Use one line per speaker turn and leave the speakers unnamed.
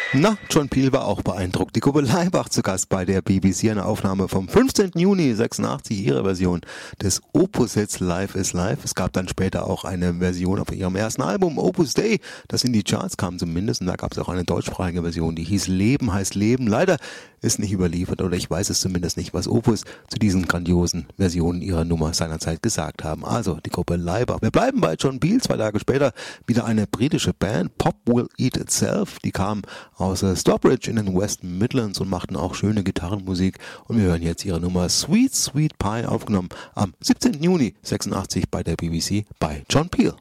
Na, John Peel war auch beeindruckt. Die Gruppe Laibach zu Gast bei der BBC, eine Aufnahme vom 15. Juni 86, ihre Version des Opus-Hits Life is Life. Es gab dann später auch eine Version auf ihrem ersten Album, Opus Dei, das in die Charts kam zumindest. Und da gab es auch eine deutschsprachige Version, die hieß Leben heißt Leben. Leider ist nicht überliefert, oder ich weiß es zumindest nicht, was Opus zu diesen grandiosen Versionen ihrer Nummer seinerzeit gesagt haben. Also die Gruppe Laibach. Wir bleiben bei John Peel, 2 Tage später wieder eine britische Band, Pop Will Eat Itself. Die kam aus Stockbridge in den West Midlands und machten auch schöne Gitarrenmusik. Und wir hören jetzt ihre Nummer Sweet Sweet Pie, aufgenommen am 17. Juni 86 bei der BBC bei John Peel.